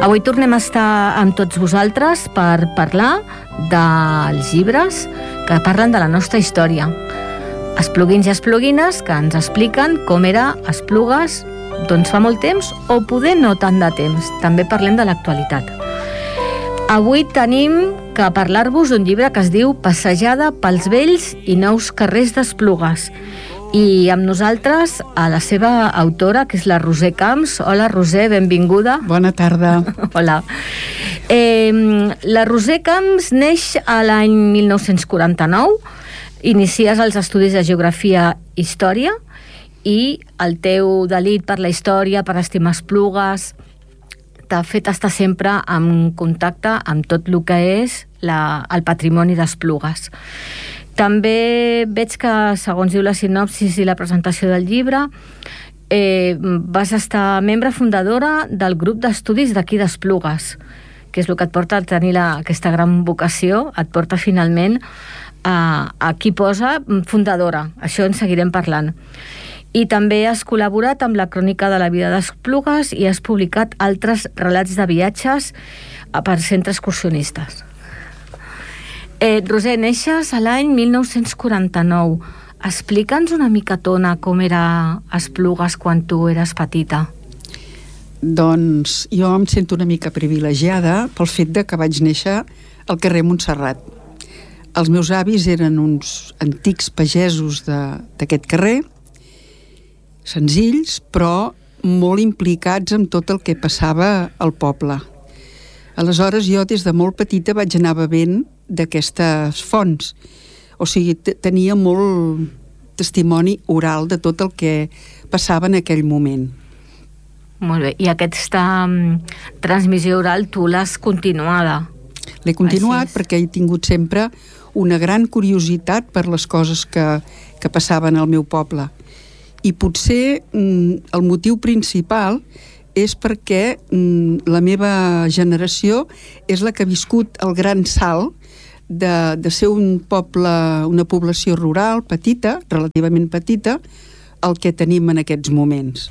Avui tornem a estar amb tots vosaltres per parlar dels llibres que parlen de la nostra història. Espluguins i espluguines que ens expliquen com era Esplugues doncs fa molt temps o poder no tant de temps. També parlem de l'actualitat. Avui tenim que parlar-vos d'un llibre que es diu Passejada pels vells i nous carrers d'Esplugues. I amb nosaltres a la seva autora, que és la Roser Camps. Hola, Roser, benvinguda. Bona tarda. Hola. La Roser Camps neix a l'any 1949, inicies els estudis de Geografia i Història i el teu delit per la història, per estimar Esplugues, t'ha fet estar sempre en contacte amb tot el que és el patrimoni d'Esplugues. També veig que, segons diu la sinopsis i la presentació del llibre, vas estar membre fundadora del grup d'estudis d'aquí d'Esplugues, que és el que et porta a tenir aquesta gran vocació, et porta finalment a qui posa fundadora. Això en seguirem parlant. I també has col·laborat amb la Crònica de la vida d'Esplugues i has publicat altres relats de viatges per centres excursionistes. Roser, neixes a l'any 1949. Explica'ns una micatona com era Esplugues quan tu eres petita. Doncs jo em sento una mica privilegiada pel fet de que vaig néixer al carrer Montserrat. Els meus avis eren uns antics pagesos d'aquest carrer, senzills, però molt implicats en tot el que passava al poble. Aleshores, jo des de molt petita vaig anar bevent d'aquestes fonts. O sigui, tenia molt testimoni oral de tot el que passava en aquell moment. Molt bé. I aquesta transmissió oral tu l'has continuada? L'he continuat perquè he tingut sempre una gran curiositat per les coses que passaven al meu poble. I potser el motiu principal és perquè la meva generació és la que ha viscut el gran salt de ser un poble, una població rural petita, relativament petita, el que tenim en aquests moments.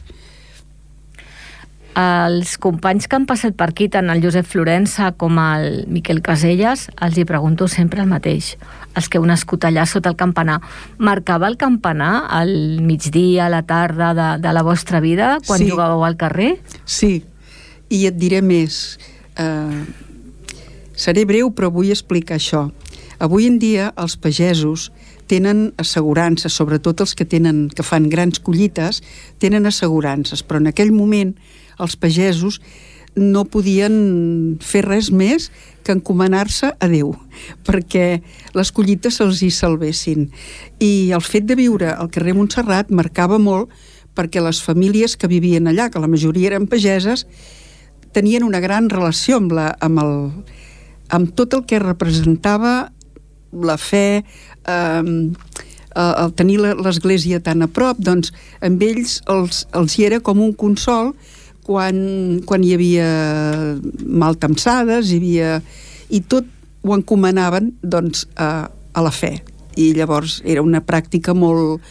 Els companys que han passat per aquí, tant el Josep Florença com el Miquel Caselles, els hi pregunto sempre el mateix. Els que heu nascut allà sota el campanar. Marcava el campanar al migdia, a la tarda de la vostra vida, quan jugàveu al carrer? Sí, i et diré més. Seré breu, però vull explicar això. Avui en dia els pagesos tenen assegurances, sobretot els que fan grans collites, tenen assegurances, però en aquell moment els pagesos no podien fer res més que encomanar-se a Déu, perquè les collites se'ls hi salvessin. I el fet de viure al carrer Montserrat marcava molt perquè les famílies que vivien allà, que la majoria eren pageses, tenien una gran relació amb tot el que representava la fe, el tenir l'església tan a prop, doncs amb ells els hi era com un consol quan hi havia maltemsades, i tot ho encomanaven doncs, a la fe. I llavors era una pràctica molt,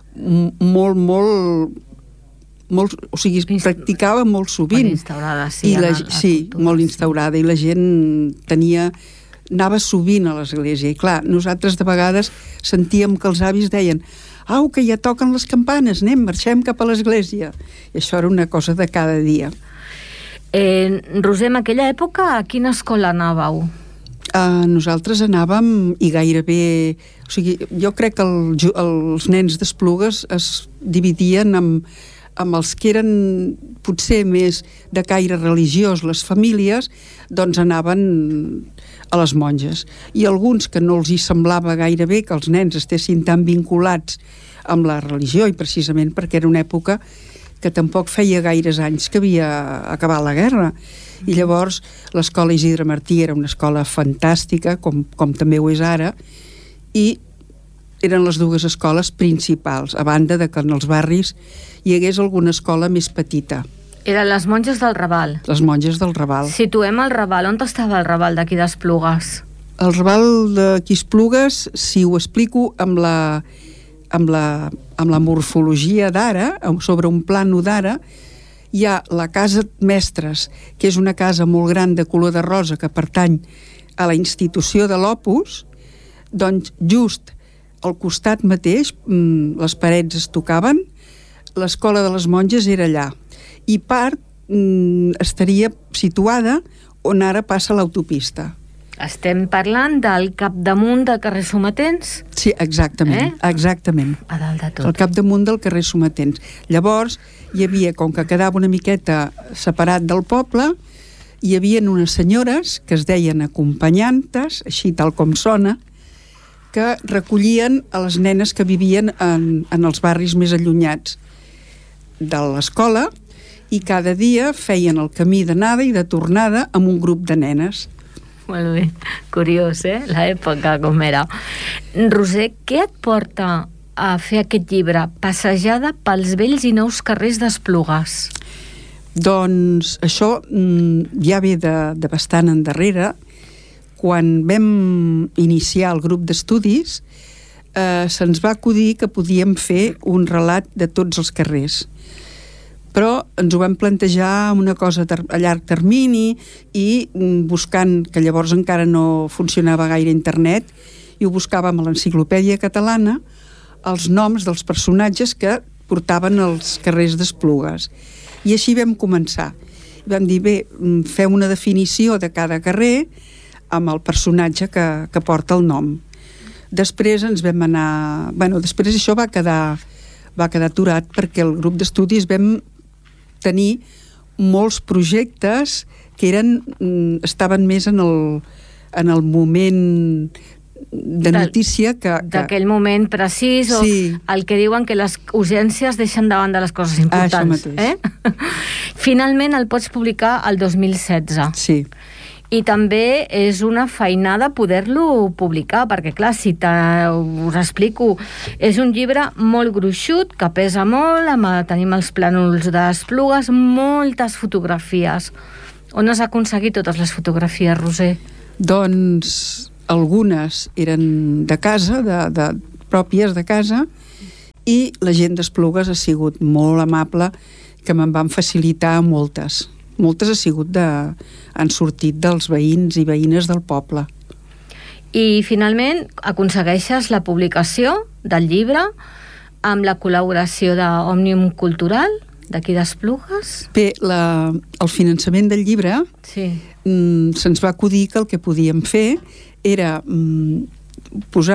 o sigui, es practicava molt sovint. Molt instaurada, sí. Molt instaurada, i la gent anava sovint a l'església. I clar, nosaltres de vegades sentíem que els avis deien: au, que ja toquen les campanes, marxem cap a l'església. I això era una cosa de cada dia. Roser, en aquella època a quina escola anàveu? Nosaltres anàvem i gairebé... O sigui, jo crec que els nens d'Esplugues es dividien amb els que eren potser més de caire religiós, les famílies, doncs anaven a les monges. I alguns que no els hi semblava gaire bé que els nens estessin tan vinculats amb la religió, i precisament perquè era una època que tampoc feia gaires anys que havia acabat la guerra. I llavors l'escola Isidre Martí era una escola fantàstica, com també ho és ara, i eren les dues escoles principals, a banda de que en els barris hi hagués alguna escola més petita. Eren les monges del Raval. Les monges del Raval. Situem el Raval. On estava el Raval d'aquí d'Esplugues? El Raval d'aquí d'Esplugues, si ho explico amb la morfologia d'ara, sobre un plano d'ara, hi ha la Casa Mestres, que és una casa molt gran de color de rosa que pertany a la institució de l'Opus, doncs just al costat mateix, les parets es tocaven, l'escola de les monges era allà, i part estaria situada on ara passa l'autopista. Estem parlant del capdamunt del carrer Sometents? Sí, exactament, exactament. A dalt de tot. Al capdamunt del carrer Sometents. Llavors, hi havia, com que quedava una miqueta separat del poble, hi havia unes senyores que es deien acompanyantes, així tal com sona, que recollien a les nenes que vivien en els barris més allunyats de l'escola, i cada dia feien el camí d'anada i de tornada amb un grup de nenes. Molt bé, curiós, l'època com era. Roser, què et porta a fer aquest llibre, Passejada pels vells i nous carrers d'Esplugues? Doncs això ja ve de bastant endarrere. Quan vam iniciar el grup d'estudis, se'ns va acudir que podíem fer un relat de tots els carrers. Però ens ho vam plantejar una cosa a llarg termini i buscant, que llavors encara no funcionava gaire internet, i ho buscàvem a l'Enciclopèdia Catalana, els noms dels personatges que portaven els carrers d'Esplugues. I així vam començar. Vam dir, bé, fem una definició de cada carrer amb el personatge que porta el nom. Després ens vam anar... després això va quedar aturat perquè el grup d'estudis vam tenir molts projectes que estaven més en el moment de notícia d'aquell moment precís, sí. O el que diuen que les urgències deixen davant de les coses importants. Això mateix. Finalment el pots publicar el 2016. Sí. I també és una feinada poder-lo publicar, perquè clar, us explico, és un llibre molt gruixut, que pesa molt, tenim els plànols d'Esplugues, moltes fotografies. On has aconseguit totes les fotografies, Roser? Doncs algunes eren de casa, pròpies de casa, i la gent d'Esplugues ha sigut molt amable, que me'n van facilitar moltes. Moltes han sortit dels veïns i veïnes del poble. I finalment aconsegueixes la publicació del llibre amb la col·laboració d'Òmnium Cultural d'aquí d'Esplugues. Bé, el finançament del llibre se'ns va acudir que el que podíem fer era posar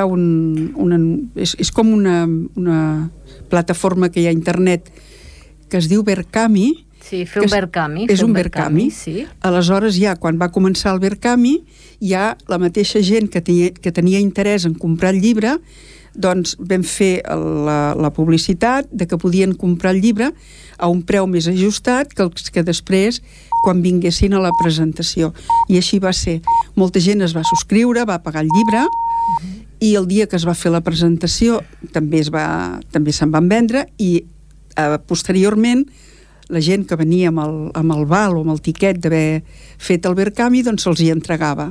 és com una plataforma que hi ha a internet que es diu Verkami. Sí, fer un Verkami. És un Verkami. Sí. Aleshores, quan va començar el Verkami, la mateixa gent que tenia interès en comprar el llibre, doncs vam fer la publicitat de que podien comprar el llibre a un preu més ajustat que després, quan vinguessin a la presentació. I així va ser. Molta gent es va subscriure, va pagar el llibre, i el dia que es va fer la presentació també se'n van vendre, i posteriorment la gent que venia amb el val o amb el tiquet d'haver fet el Verkami, doncs se'ls hi entregava.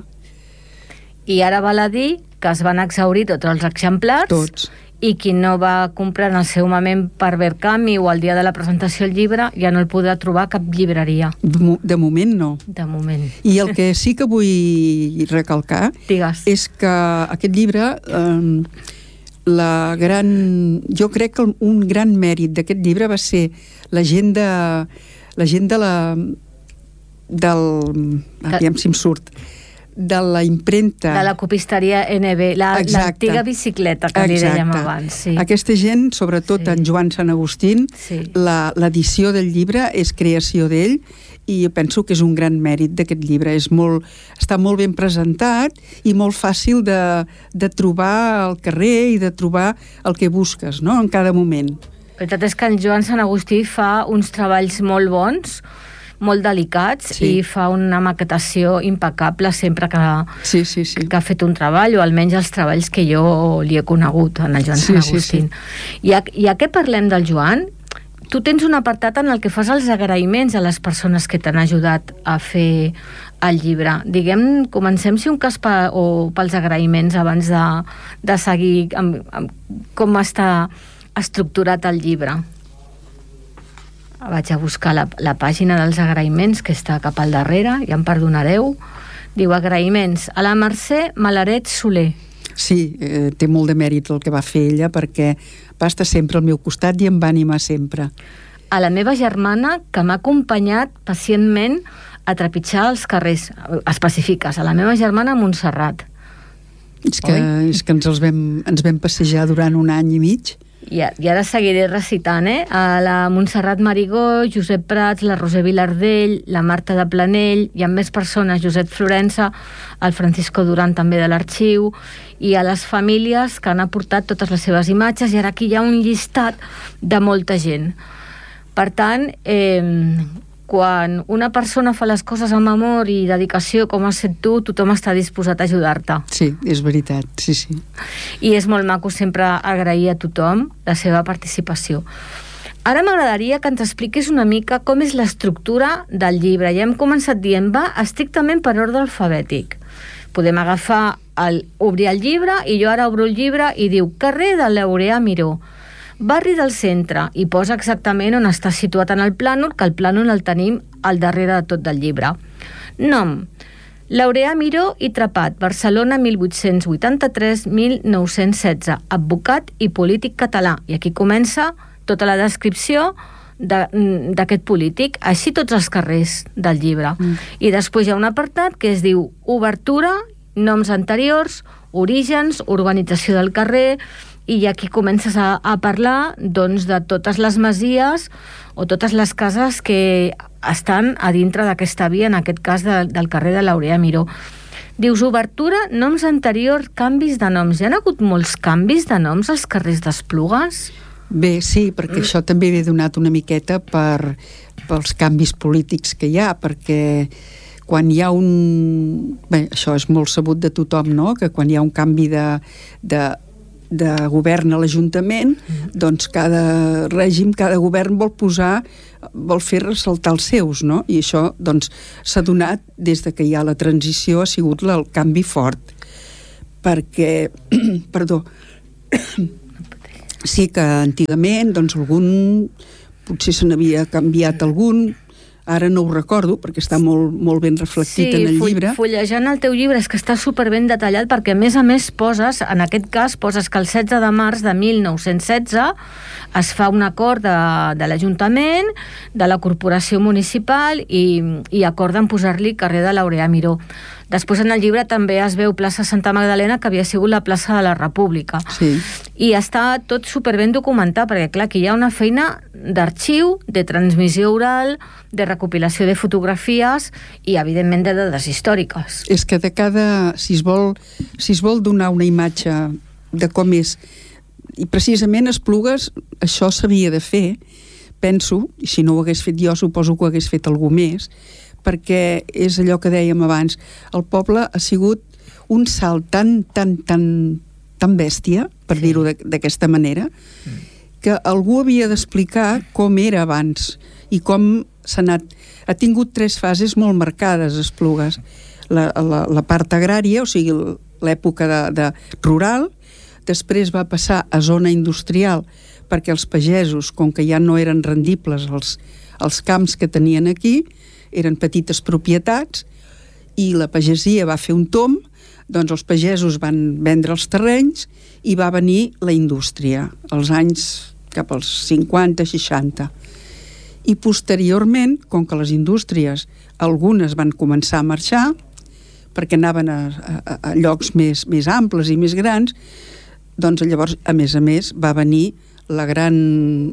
I ara val a dir que es van exhaurir tots els exemplars. Tots. I qui no va comprar en el seu moment per Verkami o el dia de la presentació del llibre ja no el podrà trobar a cap llibreria. De moment no. De moment. I el que sí que vull recalcar és que aquest llibre... jo crec que un gran mèrit d'aquest llibre va ser la gent aviam si em surt, de la impremta... De la copisteria NB, l'antiga bicicleta que li dèiem abans. Sí. Aquesta gent, sobretot en Joan Sant Agustín, l'edició del llibre és creació d'ell, i jo penso que és un gran mèrit d'aquest llibre. Està molt ben presentat i molt fàcil de trobar al carrer i de trobar el que busques, no?, en cada moment. La veritat és que en Joan Sant Agustí fa uns treballs molt bons, molt delicats, i fa una maquetació impecable sempre que ha fet un treball, o almenys els treballs que jo li he conegut en el Joan Sant Agustín. Ja que parlem del Joan, tu tens un apartat en el que fas els agraïments a les persones que t'han ajudat a fer el llibre. Comencem, si un cas, pels agraïments abans de seguir amb com està estructurat el llibre. vaig a buscar la pàgina dels agraïments, que està cap al darrere, ja em perdonareu. Diu agraïments a la Mercè Malaret Soler. Sí, té molt de mèrit el que va fer ella, perquè va estar sempre al meu costat i em va animar sempre. A la meva germana, que m'ha acompanyat pacientment a trepitjar els carrers. Especifiques, a la meva germana Montserrat. És que ens vam passejar durant un any i mig. I ara seguiré recitant, a la Montserrat Marigó, Josep Prats, la Roser Vilardell, la Marta de Planell, i amb més persones, Josep Florença, el Francisco Duran també de l'Arxiu, i a les famílies que han aportat totes les seves imatges, i ara aquí hi ha un llistat de molta gent. Per tant, quan una persona fa les coses amb amor i dedicació, com has fet tu, tothom està disposat a ajudar-te. Sí, és veritat, sí. I és molt maco sempre agrair a tothom la seva participació. Ara m'agradaria que ens expliquis una mica com és l'estructura del llibre. Ja hem començat dient, va estrictament per ordre alfabètic. Podem obrir el llibre, i jo ara obro el llibre i diu carrer de Laureà Miró, barri del centre, i posa exactament on està situat en el plànol, que el plànol el tenim al darrere de tot del llibre. Nom: Laureà Miró i Trepat, Barcelona 1883-1916, advocat i polític català. I aquí comença tota la descripció d'aquest polític, així tots els carrers del llibre. I després hi ha un apartat que es diu obertura, noms anteriors, orígens, urbanització del carrer, i aquí comences a parlar doncs, de totes les masies o totes les cases que estan a dintre d'aquesta via, en aquest cas del carrer de Laureà Miró. Dius obertura, noms anteriors, canvis de noms. Hi ha hagut molts canvis de noms als carrers d'Esplugues? Bé, sí, perquè això també ve donat una miqueta pels canvis polítics que hi ha, perquè quan hi ha Bé, això és molt sabut de tothom, no?, que quan hi ha un canvi de govern a l'Ajuntament, doncs cada règim, cada govern vol fer ressaltar els seus, no? I això doncs s'ha donat des de que hi ha la transició, ha sigut el canvi fort, perquè sí que antigament doncs potser se n'havia canviat algun. Ara no ho recordo, perquè està molt ben reflectit en el llibre. Sí, fullejant el teu llibre és que està superben detallat, perquè a més poses, en aquest cas, poses que el 16 de març de 1916 es fa un acord de l'Ajuntament, de la Corporació Municipal, i acorden posar-li carrer de Laureà Miró. Després en el llibre també es veu plaça Santa Magdalena, que havia sigut la plaça de la República. Sí. I està tot superben documentat, perquè clar, aquí hi ha una feina d'arxiu, de transmissió oral, de recopilació de fotografies i, evidentment, de dades històriques. És que si es vol donar una imatge de com és, i precisament a Esplugues això s'havia de fer, penso, i si no ho hagués fet jo, suposo que ho hagués fet algú més, perquè és allò que dèiem abans, el poble ha sigut un salt tan bèstia, per dir-ho d'aquesta manera, que algú havia d'explicar com era abans i com s'ha anat. Ha tingut 3 fases molt marcades, Esplugues. La part agrària, o sigui, l'època de rural, després va passar a zona industrial, perquè els pagesos, com que ja no eren rendibles els camps que tenien aquí, eren petites propietats, i la pagesia va fer un tomb, doncs els pagesos van vendre els terrenys i va venir la indústria, als anys cap als 50-60. I posteriorment, com que les indústries, algunes van començar a marxar, perquè anaven a llocs més amples i més grans, doncs llavors, a més, va venir la gran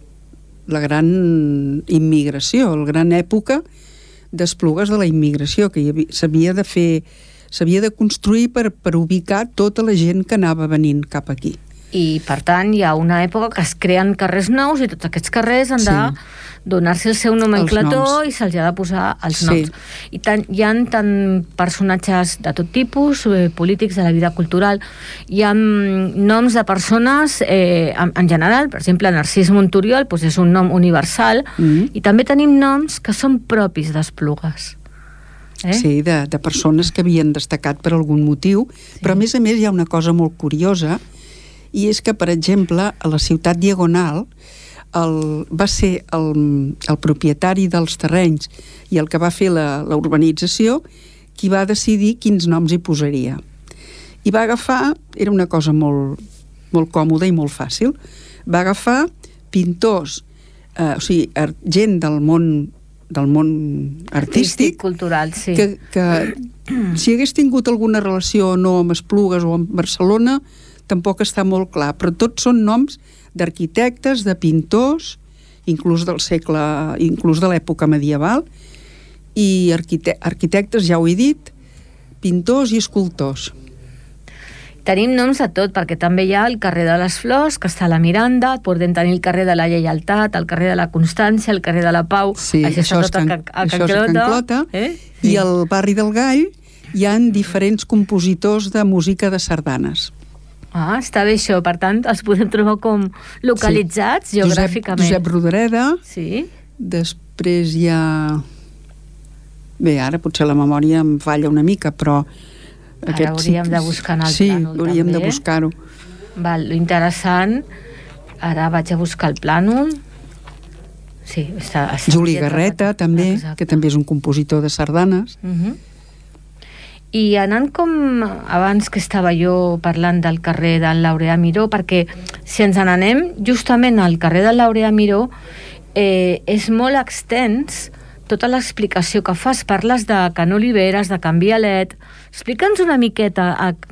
immigració, la gran època d'Esplugues de la immigració, que s'havia de construir per ubicar tota la gent que anava venint cap aquí. I, per tant, hi ha una època que es creen carrers nous i tots aquests carrers han de donar-se el seu nomenclator i se'ls ha de posar els noms. I hi ha tant personatges de tot tipus, polítics, de la vida cultural, hi ha noms de persones en general, per exemple, Narcís Monturiol és un nom universal, i també tenim noms que són propis d'Esplugues. Sí, de persones que havien destacat per algun motiu, però a més hi ha una cosa molt curiosa, i és que, per exemple, a la ciutat Diagonal, va ser el propietari dels terrenys i el que va fer la urbanització qui va decidir quins noms hi posaria. I va agafar, era una cosa molt, molt còmoda i molt fàcil, va agafar pintors, o sigui, gent del món artístic, cultural, sí. Que si hagués tingut alguna relació o no amb Esplugues o amb Barcelona, tampoc està molt clar, però tots són noms d'arquitectes, de pintors, inclús del segle, inclús de l'època medieval, i arquitectes, ja ho he dit, pintors i escultors. Tenim noms de tot, perquè també hi ha el carrer de les Flors, que està a la Miranda, podem tenir el carrer de la Lleialtat, el carrer de la Constància, el carrer de la Pau, sí, això és Can Clota, sí. I al barri del Gall hi ha diferents compositors de música de sardanes. Ah, està bé això, per tant, els podem trobar com localitzats geogràficament. Josep Rodereda, sí. Després hi ha... Bé, ara potser la memòria em falla una mica, però... Ara hauríem de buscar en el plànol, també. Sí, hauríem de buscar-ho. Val, lo interessant, ara vaig a buscar el plànol. Sí, està Juli Garreta, també, exacte, que també és un compositor de sardanes. I anant com abans que estava jo parlant del carrer del Laureà Miró, perquè si ens n'anem justament al carrer del Laureà Miró, és molt extens tota l'explicació que fas. Parles de Can Oliveres, de Can Vialet. Explica'ns una miqueta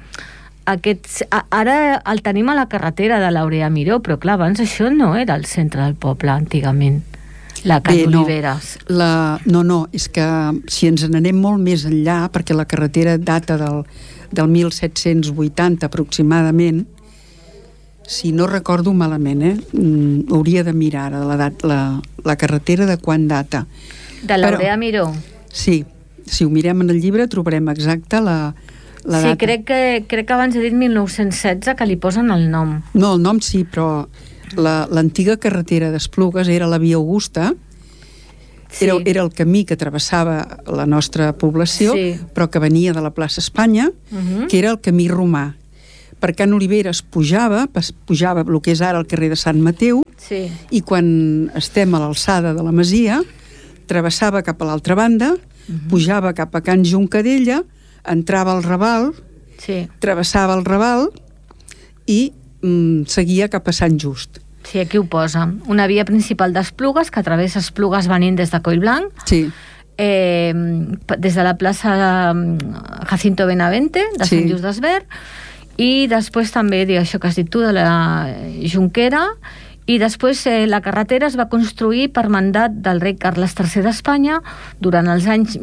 ara el tenim a la carretera de Laureà Miró, però clar, abans això no era el centre del poble antigament, la Can Oliveres. No, és que si ens n'anem molt més enllà, perquè la carretera data del 1780 aproximadament, si no recordo malament, hauria de mirar la carretera de quan data. De Laureà Miró? Sí, si ho mirem en el llibre trobarem exacta la data. Sí, crec que abans he dit 1916 que li posen el nom. No, el nom sí, però l'antiga carretera d'Esplugues era la Via Augusta, sí. Era el camí que travessava la nostra població, sí, però que venia de la plaça Espanya, que era el camí romà. Per Can Oliveres pujava el que és ara el carrer de Sant Mateu, sí, i quan estem a l'alçada de la Masia, travessava cap a l'altra banda, pujava cap a Can Juncadella, entrava al Raval, sí, travessava el Raval i seguia cap a Sant Just. Sí, aquí ho posa. Una via principal d'Esplugues que travessa Esplugues venint des de Collblanc, sí, des de la plaça Jacinto Benavente, de Sant Just d'Esvern, i després també, això que has dit tu, de la Junquera, i després la carretera es va construir per mandat del rei Carles III d'Espanya durant els anys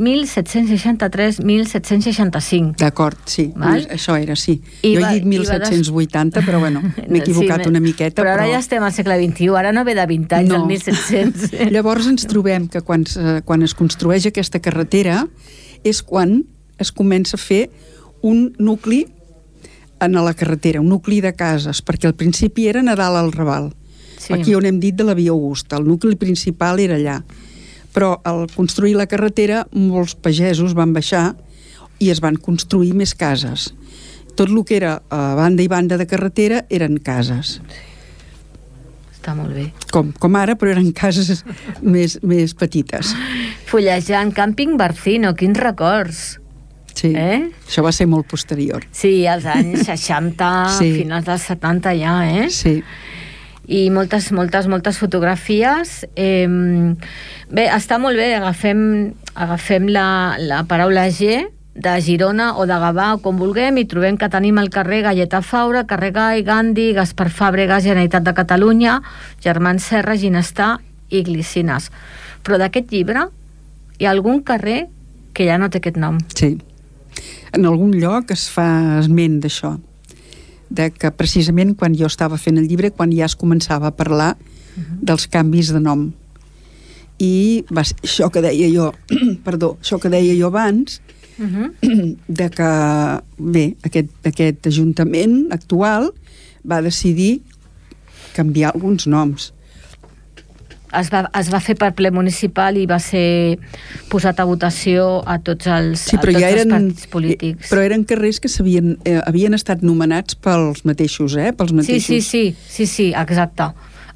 1763-1765. D'acord, sí, això era, sí. Jo he dit 1780, però bueno, m'he equivocat una miqueta. Però ara ja estem al segle XXI, ara no ve de 20 anys, del 1700. Llavors ens trobem que quan es construeix aquesta carretera és quan es comença a fer un nucli a la carretera, un nucli de cases, perquè al principi era a dalt al Raval. Sí. Aquí on hem dit de la Via Augusta, el nucli principal era allà, però al construir la carretera molts pagesos van baixar i es van construir més cases. Tot el que era a banda i banda de carretera eren cases. Sí. Està molt bé. Com ara, però eren cases més petites. Fullejant, Càmping Barcino, quins records! Sí, això va ser molt posterior. Sí, als anys 60, sí, finals dels 70 ja, Sí. I moltes fotografies. Bé, està molt bé, agafem la paraula G de Girona o de Gavà o com vulguem i trobem que tenim el carrer Gaietà Faura, carrer Gai, Gandhi, Gaspar Fàbrega, Generalitat de Catalunya, Germans Serra, Ginestà i Glicines. Però d'aquest llibre hi ha algun carrer que ja no té aquest nom. Sí. En algun lloc es fa esment d'això, de que precisament quan jo estava fent el llibre, quan ja es començava a parlar dels canvis de nom. I va ser això que deia jo, això que deia jo abans, de que, bé, aquest ajuntament actual va decidir canviar alguns noms. Es va fer per ple municipal i va ser posat a votació a tots els partits polítics. Però eren carrers que havien estat nomenats pels mateixos, pels mateixos. Sí, exacte.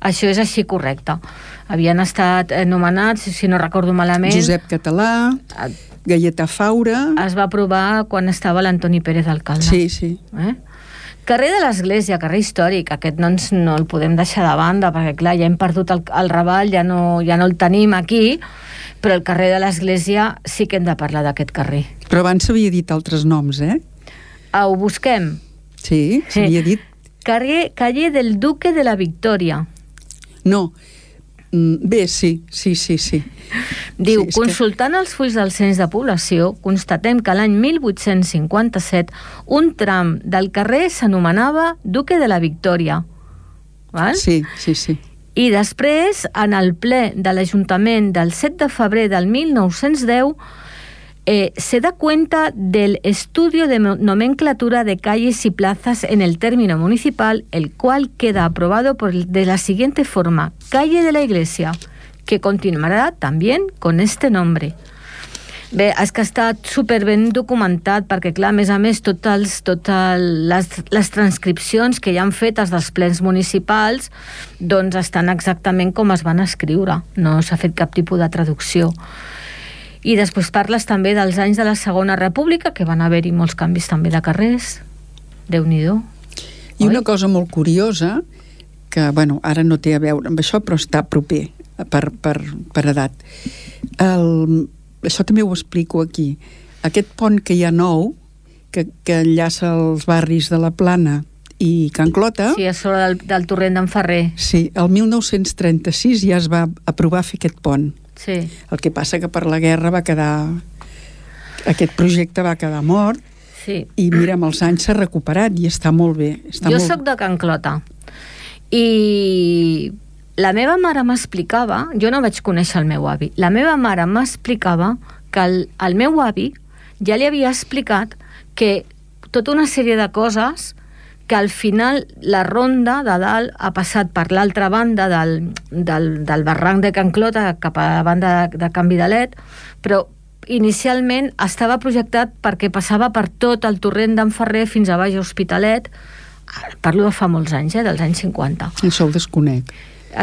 Això és així correcte. Havien estat nomenats, si no recordo malament... Josep Català, Gaietà Faura... Es va aprovar quan estava l'Antoni Pérez d'alcalde. Sí, sí. Carrer de l'Església, carrer històric, aquest no el podem deixar de banda, perquè clar, ja hem perdut el Raval, ja no el tenim aquí, però el carrer de l'Església sí que hem de parlar d'aquest carrer. Però abans s'havia dit altres noms, Ho busquem? Sí, s'havia dit. Calle del Duque de la Victoria. No, bé, sí. Diu, consultant els fulls del cens de població, constatem que l'any 1857 un tram del carrer s'anomenava Duque de la Victoria. Val? Sí. I després, en el ple de l'Ajuntament del 7 de febrer del 1910, se da cuenta del estudio de nomenclatura de calles y plazas en el término municipal, el cual queda aprobado de la siguiente forma: Calle de la Iglesia, que continuará también con este nombre. Bé, és que està superben documentat, perquè clar, a més, totes les transcripcions que hi han fetes dels plens municipals doncs estan exactament com es van escriure, no s'ha fet cap tipus de traducció. I després parles també dels anys de la Segona República, que van haver-hi molts canvis també de carrers. Déu-n'hi-do. I una cosa molt curiosa, que ara no té a veure amb això, però està proper per edat. Això també ho explico aquí. Aquest pont que hi ha nou, que enllaça els barris de la Plana i Can Clota... Sí, a sobre del torrent d'en Ferrer. Sí, el 1936 ja es va aprovar fer aquest pont. Sí. El que passa que per la guerra aquest projecte va quedar mort. Sí. I mira, amb els anys s'ha recuperat i està molt bé. Jo soc de Can Clota i la meva mare m'explicava, jo no vaig conèixer el meu avi, la meva mare m'explicava que el meu avi ja li havia explicat que tota una sèrie de coses que al final la ronda de dalt ha passat per l'altra banda del barranc de Can Clota cap a la banda de Can Vidalet, però inicialment estava projectat perquè passava per tot el torrent d'en Ferrer fins a baix a Hospitalet. Parlo de fa molts anys, dels anys 50. Això ho desconec.